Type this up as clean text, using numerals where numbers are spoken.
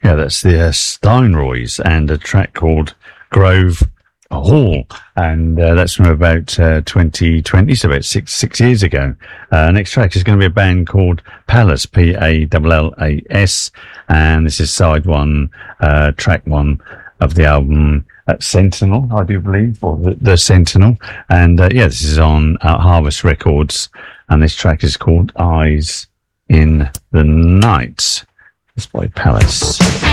Yeah, that's the Steinroys and a track called Grove Hall, and that's from about 2020, so about six years ago. Next track is going to be a band called Pallas, Pallas, and this is side one, track one of the album Sentinel, I do believe, or the Sentinel, and yeah, this is on Harvest Records, and this track is called Eyes in the Night. It's by Pallas.